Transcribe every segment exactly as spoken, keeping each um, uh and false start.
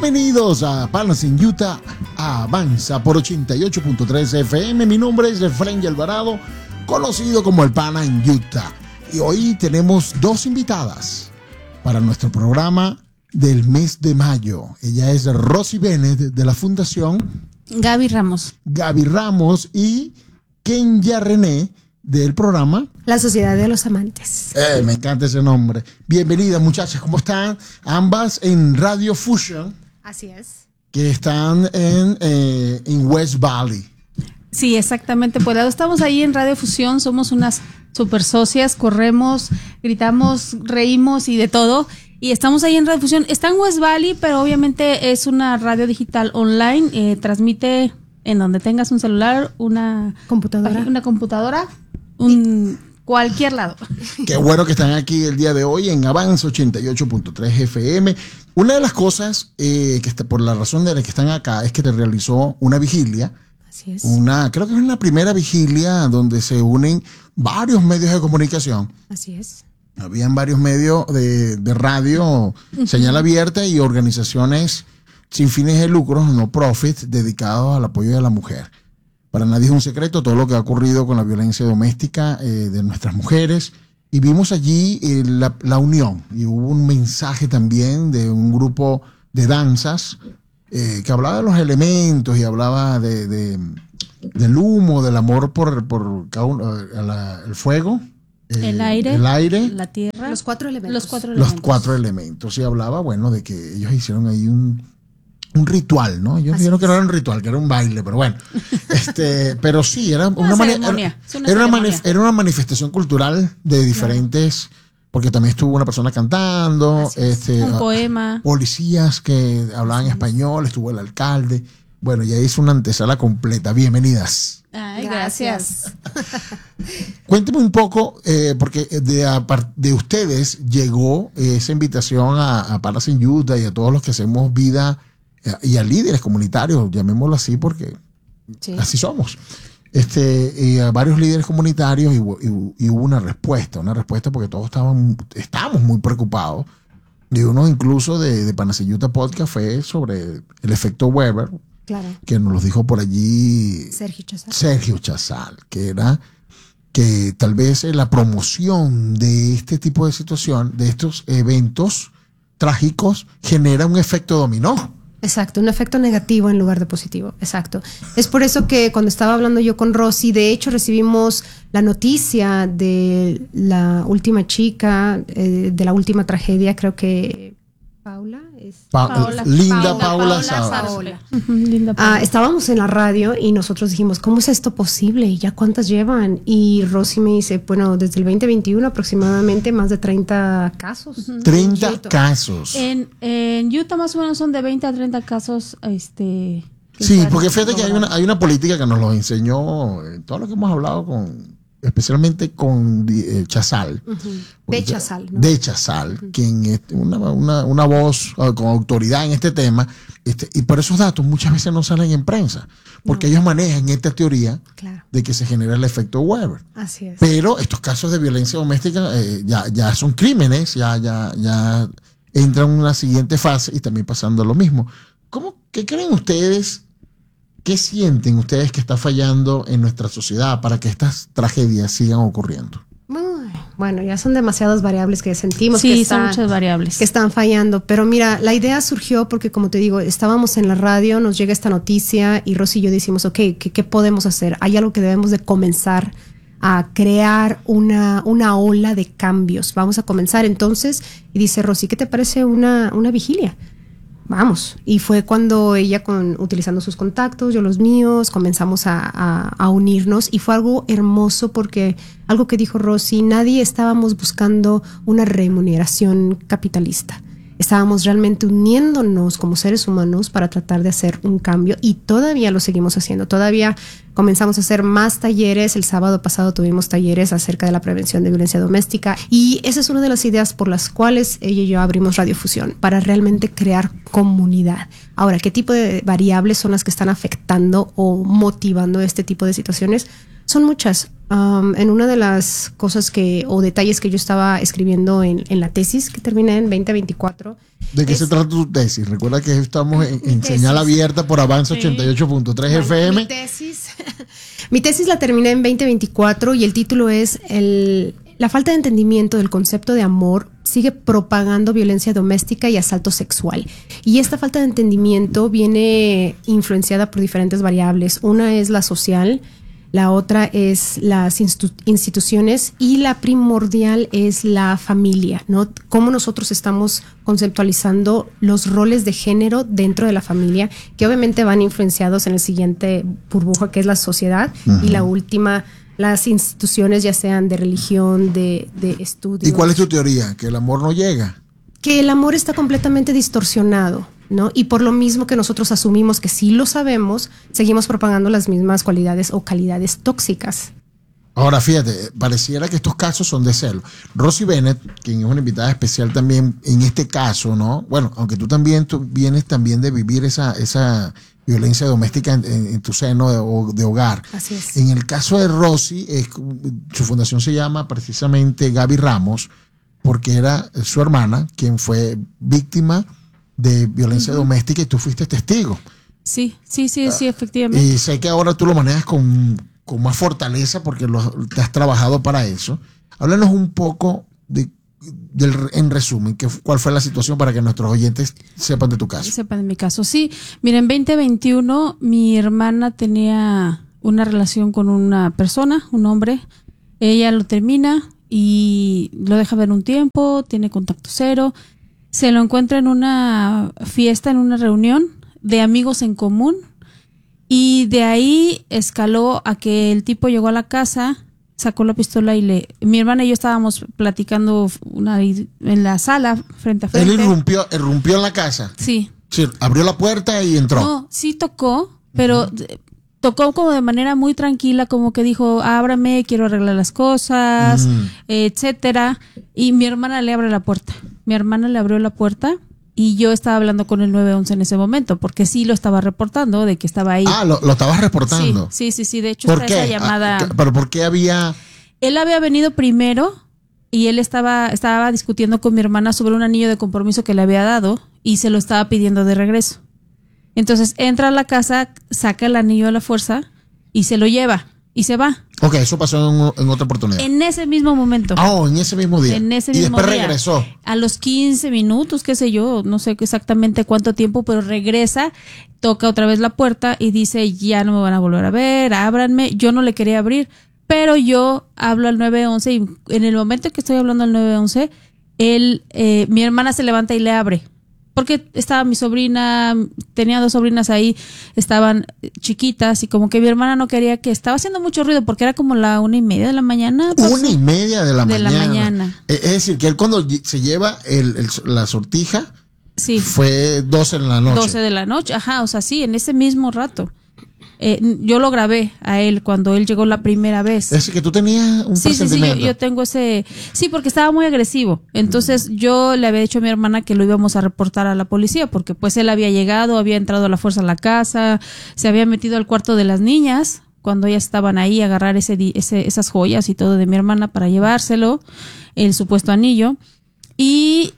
Bienvenidos a Panas en Utah, Avanza por ochenta y ocho punto tres F M. Mi nombre es Efraín Alvarado, conocido como el Pana en Utah. Y hoy tenemos dos invitadas para nuestro programa del mes de mayo. Ella es Rosy Bennett de la Fundación Gaby Ramos. Gaby Ramos y Kenya René del programa La Sociedad de los Amantes. Eh, me encanta ese nombre. Bienvenidas, muchachas, ¿cómo están? Ambas en Radio Fusion. Así es. Que están en, eh, en West Valley. Sí, exactamente. Pues estamos ahí en Radio Fusión, somos unas super socias, corremos, gritamos, reímos y de todo. Y estamos ahí en Radio Fusión. Está en West Valley, pero obviamente es una radio digital online. Eh, transmite en donde tengas un celular, una computadora, una computadora, un cualquier lado. Qué bueno que están aquí el día de hoy en Avanza ochenta y ocho punto tres F M. Una de las cosas eh, que está, por la razón de la que están acá es que te realizó una vigilia. Así es. Una, creo que es la primera vigilia donde se unen varios medios de comunicación. Así es. Habían varios medios de, de radio, uh-huh. señal abierta y organizaciones sin fines de lucro, no profit, dedicados al apoyo de la mujer. Para nadie es un secreto todo lo que ha ocurrido con la violencia doméstica eh, de nuestras mujeres. Y vimos allí eh, la, la unión. Y hubo un mensaje también de un grupo de danzas eh, que hablaba de los elementos y hablaba de, de, del humo, del amor por, por cada uno, la, el fuego. Eh, el aire, el aire, la tierra, los cuatro elementos. Los cuatro elementos. Los cuatro elementos. Y hablaba, bueno, de que ellos hicieron ahí un, un ritual, ¿no? Ellos dijeron que no era un ritual, que era un baile, pero bueno. este, pero sí, era una, una, mani- ceremonia, era, una, era, una manif- era una manifestación cultural de diferentes, claro. Porque también estuvo una persona cantando, este, un poema, policías que hablaban Así español, estuvo el alcalde. Bueno, ya hizo una antesala completa. Bienvenidas. Ay, gracias. Cuénteme un poco, eh, porque de, a, de ustedes llegó esa invitación a, a Panas en Utah y a todos los que hacemos vida eh, y a líderes comunitarios, llamémoslo así, porque sí. así somos. Este, y a varios líderes comunitarios y, y, y hubo una respuesta, una respuesta porque todos estaban, estábamos muy preocupados. Y uno incluso de, de Panas en Utah Podcast fue sobre el efecto Weber. Claro. Que nos lo dijo por allí Sergio Chazal. Sergio Chazal, que era que tal vez la promoción de este tipo de situación, de estos eventos trágicos, genera un efecto dominó. Exacto, un efecto negativo en lugar de positivo, exacto. Es por eso que cuando estaba hablando yo con Rosy, de hecho recibimos la noticia de la última chica, eh, de la última tragedia, creo que Paula es Pa- Paola, Linda Paola, Paula, Paola, Paola. Uh-huh, Linda Paola. Ah, estábamos en la radio y nosotros dijimos, ¿cómo es esto posible? ¿Y ya cuántas llevan? Y Rosy me dice, bueno, desde el veinte veintiuno aproximadamente más de treinta casos. Uh-huh. treinta en casos. En, en Utah más o menos son de veinte a treinta casos. Este, sí, porque fíjate que hay una, hay una política que nos lo enseñó en todo lo que hemos hablado con, especialmente con eh, Chazal. Uh-huh. De Chazal, ¿no? De Chazal, uh-huh. quien es una, una, una voz uh, con autoridad en este tema. Este, y por esos datos muchas veces no salen en prensa, porque no. ellos manejan esta teoría claro. de que se genera el efecto Weber. Así es. Pero estos casos de violencia doméstica eh, ya, ya son crímenes, ya, ya, ya entran en una siguiente fase y también pasando lo mismo. ¿Cómo, ¿Qué creen ustedes? ¿Qué sienten ustedes que está fallando en nuestra sociedad para que estas tragedias sigan ocurriendo? Bueno, ya son demasiadas variables que sentimos. Sí, que está, son muchas variables. Que están fallando. Pero mira, la idea surgió porque, como te digo, estábamos en la radio, nos llega esta noticia y Rosy y yo decimos, ok, ¿qué, qué podemos hacer? Hay algo que debemos de comenzar a crear una, una ola de cambios. Vamos a comenzar entonces. Y dice Rosy, ¿qué te parece una, una vigilia? Vamos. Y fue cuando ella, con, utilizando sus contactos, yo los míos, comenzamos a, a, a unirnos. Y fue algo hermoso porque algo que dijo Rosy, nadie estábamos buscando una remuneración capitalista. Estábamos realmente uniéndonos como seres humanos para tratar de hacer un cambio y todavía lo seguimos haciendo. Todavía comenzamos a hacer más talleres. El sábado pasado tuvimos talleres acerca de la prevención de violencia doméstica y esa es una de las ideas por las cuales ella y yo abrimos Radio Fusión, para realmente crear comunidad. Ahora, ¿qué tipo de variables son las que están afectando o motivando este tipo de situaciones? Son muchas. um, en una de las cosas que, o detalles que yo estaba escribiendo en, en la tesis que terminé en veinte veinticuatro. ¿De qué es, se trata tu tesis? Recuerda que estamos en, en tesis. señal abierta por Avance Sí. ochenta y ocho punto tres Bueno, F M. Mi tesis, mi tesis la terminé en veinte veinticuatro y el título es el, La falta de entendimiento del concepto de amor sigue propagando violencia doméstica y asalto sexual. Y esta falta de entendimiento viene influenciada por diferentes variables. Una es la social, la otra es las institu- instituciones y la primordial es la familia, ¿no? Cómo nosotros estamos conceptualizando los roles de género dentro de la familia, que obviamente van influenciados en el siguiente burbuja, que es la sociedad, uh-huh. y la última, las instituciones, ya sean de religión, de, de estudios. ¿Y cuál es tu teoría? ¿Que el amor no llega? Que el amor está completamente distorsionado, ¿no? Y por lo mismo que nosotros asumimos que sí lo sabemos, seguimos propagando las mismas cualidades o calidades tóxicas. Ahora, fíjate, pareciera que estos casos son de celo. Rosie Bennett, quien es una invitada especial también en este caso, ¿no? Bueno, aunque tú también tú vienes también de vivir esa, esa violencia doméstica en, en, en tu seno de, de hogar. Así es. En el caso de Rosie, es, su fundación se llama precisamente Gaby Ramos, porque era su hermana quien fue víctima de violencia uh-huh. doméstica y tú fuiste testigo. Sí, sí, sí, sí, efectivamente. Y sé que ahora tú lo manejas con, con más fortaleza porque lo, te has trabajado para eso. Háblanos un poco de, del, en resumen, que, cuál fue la situación para que nuestros oyentes sepan de tu caso. Sepan de mi caso, sí. Mira, en veinte veintiuno mi hermana tenía una relación con una persona, un hombre. Ella lo termina y lo deja ver un tiempo, tiene contacto cero. Se lo encuentra en una fiesta, en una reunión de amigos en común, y de ahí escaló a que el tipo llegó a la casa, sacó la pistola y le... Mi hermana y yo estábamos platicando una, en la sala, frente a frente. Él irrumpió, irrumpió en la casa. Sí. Sí, abrió la puerta y entró. No, sí tocó, pero... Uh-huh. Tocó como de manera muy tranquila, como que dijo, ábrame, quiero arreglar las cosas, mm. etcétera. Y mi hermana le abre la puerta. Mi hermana le abrió la puerta y yo estaba hablando con el nueve once en ese momento, porque sí lo estaba reportando, de que estaba ahí. Ah, lo, lo estabas reportando. Sí, sí, sí, sí. De hecho, ¿Por está qué? esa llamada. Ah, ¿pero por qué había...? Él había venido primero y él estaba, estaba discutiendo con mi hermana sobre un anillo de compromiso que le había dado y se lo estaba pidiendo de regreso. Entonces entra a la casa, saca el anillo a la fuerza y se lo lleva y se va. Ok, eso pasó en, en otra oportunidad. En ese mismo momento. Ah, oh, en ese mismo día. En ese y mismo después día. regresó. A los quince minutos, qué sé yo, no sé exactamente cuánto tiempo, pero regresa, toca otra vez la puerta y dice, ya no me van a volver a ver, ábranme. Yo no le quería abrir, pero yo hablo al nueve once y en el momento que estoy hablando al nueve once, él, eh, mi hermana se levanta y le abre. Porque estaba mi sobrina, tenía dos sobrinas ahí, estaban chiquitas y como que mi hermana no quería, que estaba haciendo mucho ruido porque era como la una y media de la mañana. Una pasó, y media de la de mañana. la mañana. Es decir, que él cuando se lleva el, el, la sortija, sí, fue doce de la noche. doce de la noche, ajá, o sea, sí, en ese mismo rato. Eh, yo lo grabé a él cuando él llegó la primera vez. Es que tú tenías un sí, presentimiento. Sí, sí, yo, yo tengo ese... Sí, porque estaba muy agresivo. Entonces uh-huh. yo le había dicho a mi hermana que lo íbamos a reportar a la policía porque pues él había llegado, había entrado a la fuerza a la casa, se había metido al cuarto de las niñas cuando ellas estaban ahí a agarrar ese, ese, esas joyas y todo de mi hermana para llevárselo, el supuesto anillo. Y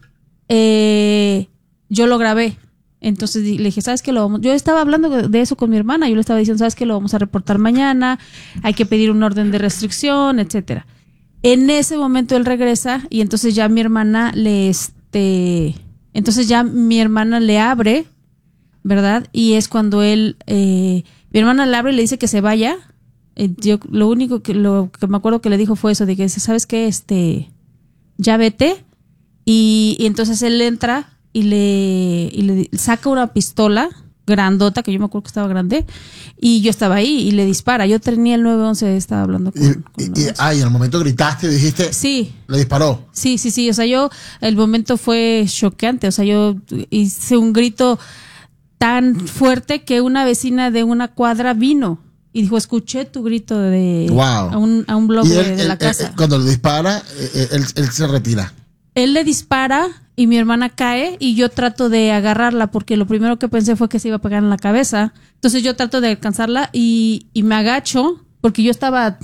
eh, yo lo grabé. Entonces le dije, ¿sabes qué? Lo vamos? Yo estaba hablando de eso con mi hermana. Yo le estaba diciendo, ¿sabes qué? Lo vamos a reportar mañana. Hay que pedir un orden de restricción, etcétera. En ese momento él regresa y entonces ya mi hermana le, este, entonces ya mi hermana le abre, ¿verdad? Y es cuando él, eh, mi hermana le abre y le dice que se vaya. Eh, yo lo único que, lo que me acuerdo que le dijo fue eso, de que, ¿sabes qué? Este, ya vete. Y, y entonces él entra y le, y le saca una pistola grandota, que yo me acuerdo que estaba grande, y yo estaba ahí y le dispara. Yo tenía el nueve once, estaba hablando con... Y, con y, ah, y en el momento gritaste y dijiste... Sí. Le disparó. Sí, sí, sí. O sea, yo, el momento fue choqueante. O sea, yo hice un grito tan fuerte que una vecina de una cuadra vino y dijo, escuché tu grito de... Wow. A un, a un blog él, de, de él, la casa. Él, cuando le dispara, él, él se retira. Él le dispara y mi hermana cae y yo trato de agarrarla porque lo primero que pensé fue que se iba a pegar en la cabeza. Entonces yo trato de alcanzarla y, y me agacho porque yo estaba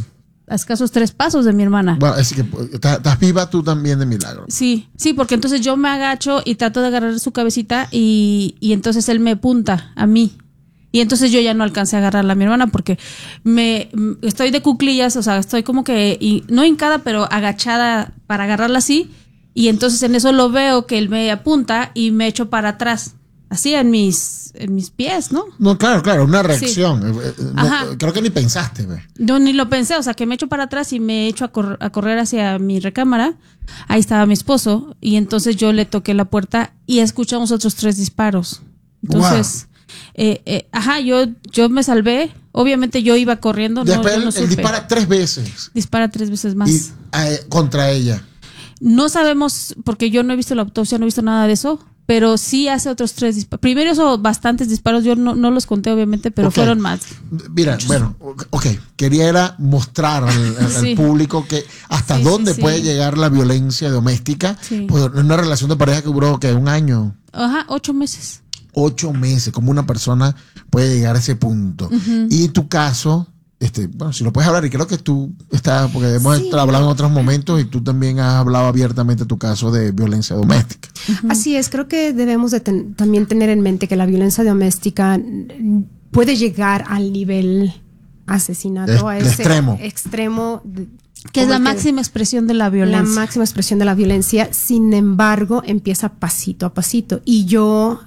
a escasos tres pasos de mi hermana. Bueno, es que estás, estás viva tú también de milagro. Sí, sí, porque entonces yo me agacho y trato de agarrar su cabecita y, y entonces él me apunta a mí. Y entonces yo ya no alcancé a agarrarla a mi hermana porque me estoy de cuclillas, o sea, estoy como que, y, no hincada, pero agachada para agarrarla así. Y entonces en eso lo veo que él me apunta y me echo para atrás. Así en mis, en mis pies, ¿no? No, claro, claro, una reacción. Sí. No, creo que ni pensaste, ¿ves? Yo ni lo pensé, o sea, que me echo para atrás y me echo a, cor- a correr hacia mi recámara. Ahí estaba mi esposo y entonces yo le toqué la puerta y escuchamos otros tres disparos. Entonces, wow. eh, eh, ajá, yo, yo me salvé. Obviamente yo iba corriendo. Después no, él, no él dispara tres veces. Dispara tres veces más. Y, eh, contra ella. No sabemos, porque yo no he visto la autopsia, no he visto nada de eso. Pero sí hace otros tres disparos. Primero hizo bastantes disparos, yo no, no los conté obviamente, pero okay. fueron más. Mira, muchos. Bueno, ok, quería era mostrar al, al, sí. al público que hasta sí, dónde sí, puede sí. llegar la violencia doméstica. Sí. Pues en una relación de pareja que duró, ¿qué? ¿Un año? Ajá, ocho meses. Ocho meses, como una persona puede llegar a ese punto. Uh-huh. Y tu caso... Este, bueno, si lo puedes hablar, y creo que tú estás, porque hemos sí. hablado en otros momentos y tú también has hablado abiertamente tu caso de violencia doméstica. Uh-huh. Así es, creo que debemos de ten, también tener en mente que la violencia doméstica puede llegar al nivel asesinato, es, a ese extremo. extremo de, que es la máxima expresión de la violencia. La máxima expresión de la violencia, sin embargo, empieza pasito a pasito. Y yo...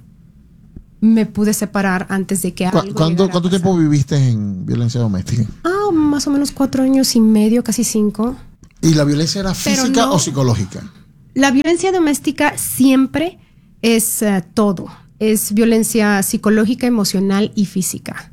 me pude separar antes de que algo ¿Cuánto, ¿cuánto tiempo viviste en violencia doméstica? Ah, más o menos cuatro años y medio, casi cinco. ¿Y la violencia era física no, o psicológica? La violencia doméstica siempre es uh, todo. Es violencia psicológica, emocional y física.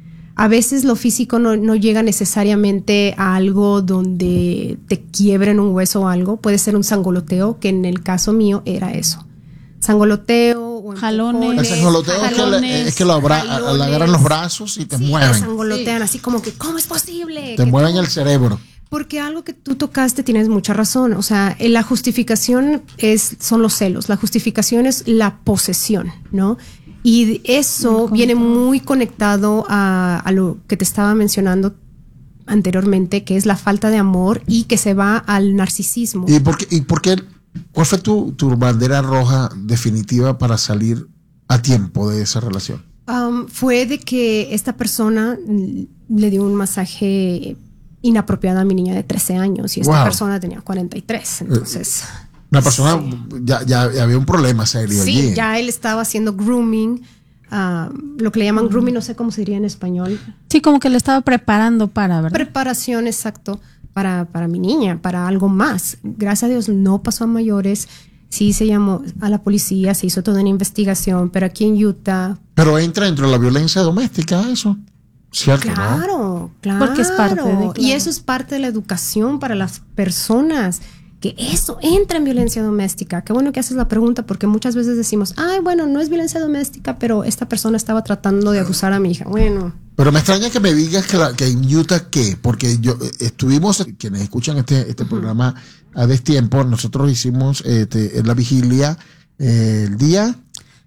A veces lo físico no, no llega necesariamente a algo donde te quiebren un hueso o algo. Puede ser un sangoloteo, que en el caso mío era eso. Sangoloteo o jalones. El sangoloteo jalones, es que, le, es que lo abra, le agarran los brazos y te sí, mueven. Te sangolotean sí. así como que, ¿cómo es posible? Te mueven tú, el cerebro. Porque algo que tú tocaste tienes mucha razón. O sea, la justificación es, son los celos. La justificación es la posesión, ¿no? Y eso muy viene muy conectado a, a lo que te estaba mencionando anteriormente, que es la falta de amor y que se va al narcisismo. ¿Y por qué? Y por qué ¿Cuál fue tu, tu bandera roja definitiva para salir a tiempo de esa relación? Um, fue de que esta persona le dio un masaje inapropiado a mi niña de trece años y esta wow. persona tenía cuarenta y tres. Entonces, una persona, sí. ya, ya había un problema serio sí, allí. Sí, ya él estaba haciendo grooming, uh, lo que le llaman grooming, no sé cómo se diría en español. Sí, como que le estaba preparando para, ¿verdad? Preparación, exacto. Para, para mi niña, para algo más. Gracias a Dios no pasó a mayores. Sí se llamó a la policía, se hizo toda una investigación, pero aquí en Utah... Pero entra dentro de la violencia doméstica eso, ¿cierto? Claro, ¿no? claro. Porque es parte de... Claro. Y eso es parte de la educación para las personas, que eso entra en violencia doméstica. Qué bueno que haces la pregunta, porque muchas veces decimos, ay, bueno, no es violencia doméstica, pero esta persona estaba tratando de abusar a mi hija. Bueno... Pero me extraña que me digas que, la, que en Utah, ¿qué? Porque yo estuvimos, quienes escuchan este, este uh-huh. programa a destiempo, nosotros hicimos este, en la vigilia eh, el día...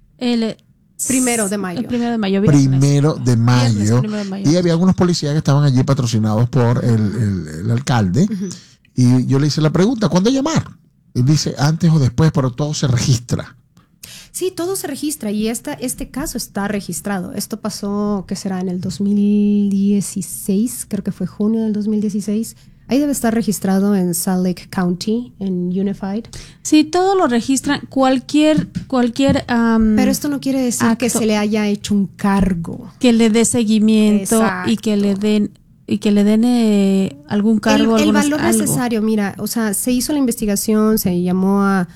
El primero de mayo. El primero de mayo. Primero de mayo. Viernes, primero de mayo. Y había algunos policías que estaban allí patrocinados por el, el, el alcalde. Uh-huh. Y yo le hice la pregunta, ¿cuándo llamar? Él dice, antes o después, pero todo se registra. Sí, todo se registra y esta, este caso está registrado. Esto pasó, ¿qué será? En el dos mil dieciséis, creo que fue junio del dos mil dieciséis. Ahí debe estar registrado en Salt Lake County, en Unified. Sí, todo lo registran, cualquier... cualquier um, Pero esto no quiere decir acto, que se le haya hecho un cargo. Que le dé seguimiento. Exacto. y que le den... y que le den eh, algún cargo. El, el algunos, valor algo. necesario, mira, o sea, se hizo la investigación, se llamó a...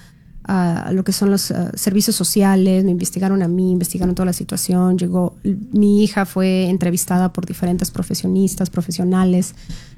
a lo que son los uh, servicios sociales, me investigaron a mí, investigaron toda la situación, llegó, mi hija fue entrevistada por diferentes profesionistas, profesionales,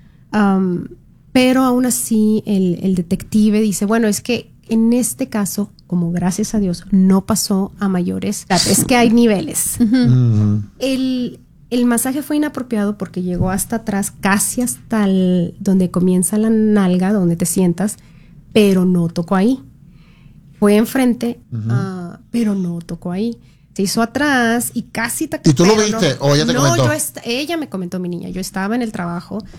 um, pero aún así el, el detective dice, bueno, es que en este caso, como gracias a Dios no pasó a mayores, es que hay niveles. Uh-huh. Uh-huh. El, el masaje fue inapropiado porque llegó hasta atrás, casi hasta el, donde comienza la nalga, donde te sientas, pero no tocó ahí. Fue enfrente, uh-huh. uh, pero no tocó ahí. Se hizo atrás y casi... ¿Y tú lo viste? No, ¿O ella te no, comentó? Yo est- ella me comentó, mi niña. Yo estaba en el trabajo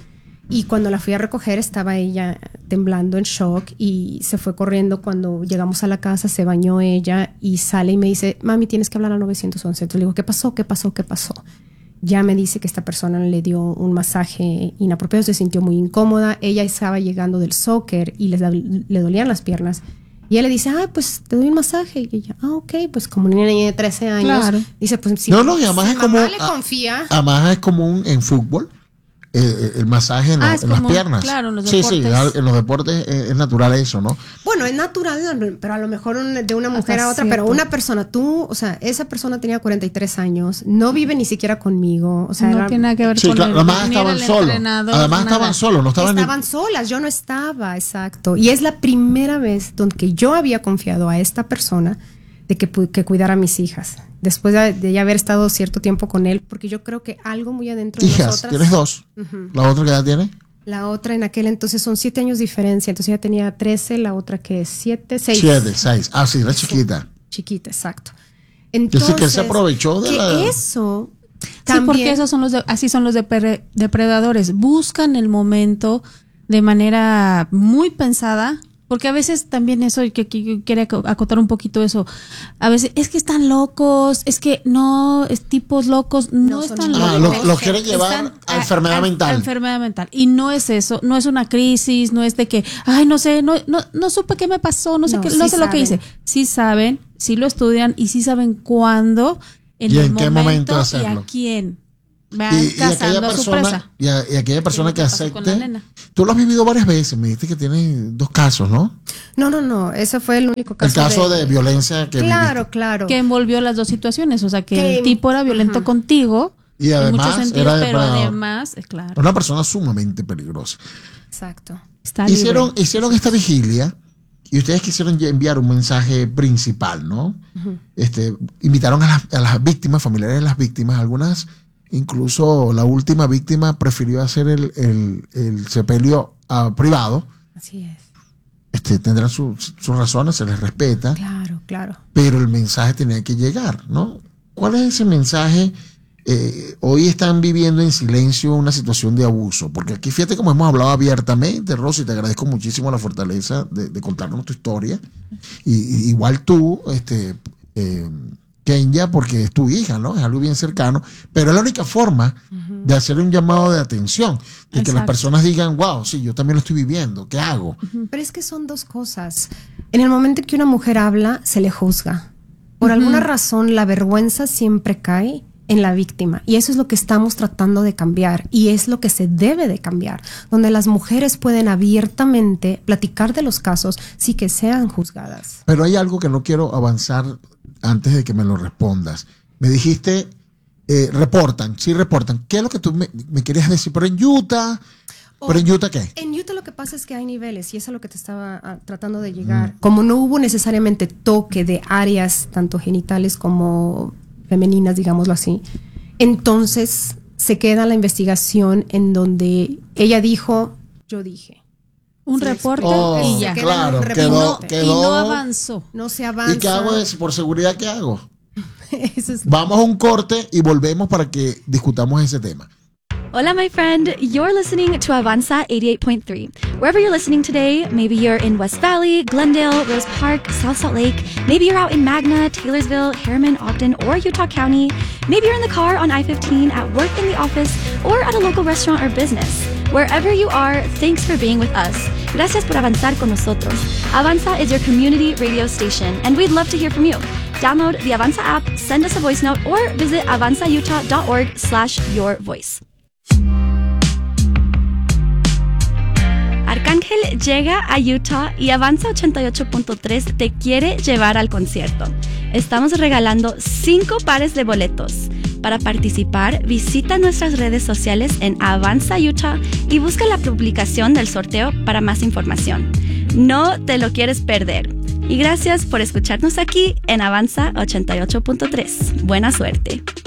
Y cuando la fui a recoger estaba ella temblando en shock y se fue corriendo. Cuando llegamos a la casa se bañó ella y sale y me dice, mami, tienes que hablar al nueve once. Entonces le digo, ¿qué pasó? ¿Qué pasó? ¿Qué pasó? Ya me dice que esta persona le dio un masaje inapropiado, se sintió muy incómoda. Ella estaba llegando del soccer y le, le dolían las piernas. Y ella le dice, ah, pues te doy un masaje. Y ella, ah, ok, pues como una niña de trece años. Claro. Dice, pues si, no, no, y además si es como, mamá le confía. Además es común en fútbol. Eh, el masaje en, ah, la, en las como, piernas. Claro, en los sí, deportes. sí, en los deportes es, es natural eso, ¿no? Bueno, es natural, pero a lo mejor un, de una mujer Hasta a otra, cierto. pero una persona, tú, o sea, esa persona tenía cuarenta y tres años, no vive ni siquiera conmigo, o sea, no era, tiene nada que ver Sí, con claro, el, además ni estaban el solos. entrenador, Además nada. estaban solos, no estaban, estaban ni... solas, yo no estaba, exacto. Y es la primera vez donde yo había confiado a esta persona de que, que cuidara a mis hijas, después de, de ya haber estado cierto tiempo con él, porque yo creo que algo muy adentro de Hijas, nosotras. ¿tienes dos? Uh-huh. ¿La otra qué edad tiene? La otra en aquel entonces son siete años de diferencia, entonces ella tenía trece, la otra que es siete, seis. Siete, seis. Ah, sí, era chiquita. Chiquita, exacto. Entonces, Entonces, que él se aprovechó de que la... eso Sí, también, porque esos son los de- así son los depre- depredadores. Buscan el momento de manera muy pensada, porque a veces también eso, que, que quiere acotar un poquito eso, a veces es que están locos, es que no, es tipos locos, no, No son están locos. Ah, locos. lo, lo quiere llevar Están a enfermedad a- mental. a enfermedad mental. Y no es eso, no es una crisis, no es de que, ay, no sé, no, no, no supe qué me pasó, no sé No, qué, sí no sé lo que hice. saben. Sí saben, sí lo estudian y sí saben cuándo, en ¿Y el en qué momento y hacerlo? a quién. Van Y, y cazando aquella a su presa. persona, y, a- y aquella persona lo que que pasó con la acepte. nena. Tú lo has vivido varias veces, me dijiste que tienes dos casos, ¿no? no, no, no, ese fue el único caso. El caso de, violencia que Claro, viviste. claro. Que envolvió las dos situaciones, o sea que Que- el tipo era violento Ajá. contigo Y en además muchos sentidos, era pero depredador. además, eh, claro, Una persona sumamente peligrosa. Exacto. está Hicieron, libre. hicieron esta vigilia y ustedes quisieron ya enviar un mensaje principal, ¿no? Ujú. Este, invitaron a las, a las víctimas, familiares de las víctimas, algunas, incluso la última víctima prefirió hacer el, el, el sepelio ah, privado. Así es. Este, tendrán su- sus razones, se les respeta, Claro, claro. pero el mensaje tenía que llegar, ¿no? ¿Cuál es ese mensaje? Eh, hoy están viviendo en silencio una situación de abuso, porque aquí fíjate como hemos hablado abiertamente, Rosy, te agradezco muchísimo la fortaleza de, de contarnos tu historia, y, y igual tú, este, eh, Kenya, porque es tu hija, ¿no? Es algo bien cercano, pero es la única forma uh-huh. de hacer un llamado de atención, de Exacto. que las personas digan, wow, sí, yo también lo estoy viviendo, ¿qué hago? Uh-huh. Pero es que son dos cosas. En el momento en que una mujer habla, se le juzga. Por uh-huh. alguna razón, la vergüenza siempre cae en la víctima, y eso es lo que estamos tratando de cambiar, y es lo que se debe de cambiar, donde las mujeres pueden abiertamente platicar de los casos sin que sean juzgadas. Pero hay algo que no quiero avanzar antes de que me lo respondas. Me dijiste, eh, reportan, sí reportan. ¿Qué es lo que tú me, me querías decir? ¿Pero en Utah? Oh, ¿Pero en Utah qué? En Utah lo que pasa es que hay niveles, y eso es lo que te estaba uh, tratando de llegar. Mm. Como no hubo necesariamente toque de áreas, tanto genitales como femeninas, digámoslo así, entonces se queda la investigación en donde ella dijo, yo dije. Un reporte oh, y ya. Claro, un quedó, y, no, quedó, y no avanzó. No se avanza. ¿Y qué hago es, por seguridad, qué hago? Eso es... Vamos a un corte y volvemos para que discutamos ese tema. Hola, my friend. You're listening to Avanza eighty-eight point three. Wherever you're listening today, maybe you're in West Valley, Glendale, Rose Park, South Salt Lake. Maybe you're out in Magna, Taylorsville, Harriman, Ogden, or Utah County. Maybe you're in the car on I fifteen, at work in the office, or at a local restaurant or business. Wherever you are, thanks for being with us. Gracias por avanzar con nosotros. Avanza is your community radio station, and we'd love to hear from you. Download the Avanza app, send us a voice note, or visit avanzautah.org slash your voice. Arcángel llega a Utah y Avanza ochenta y ocho punto tres te quiere llevar al concierto. Estamos regalando cinco pares de boletos. Para participar, visita nuestras redes sociales en Avanza Utah y busca la publicación del sorteo para más información. No te lo quieres perder. Y gracias por escucharnos aquí en Avanza ochenta y ocho punto tres. Buena suerte.